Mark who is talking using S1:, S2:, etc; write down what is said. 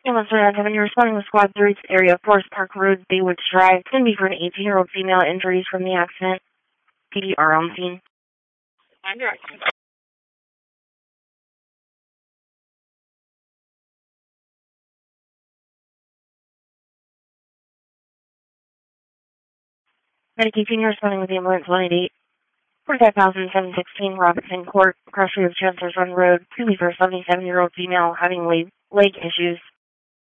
S1: Ambulance 397, you're responding with Squad 3 to the area of Forest Park Road, Baywoods Drive. It's going to be for an 18-year-old female, injuries from the accident. PD are on scene.
S2: I'm directing.
S1: Medic 18, you're responding with ambulance 188. 45,716 Robinson Court, cross street of Chancellor's Run Road. Going to be for a 77-year-old female having leg issues.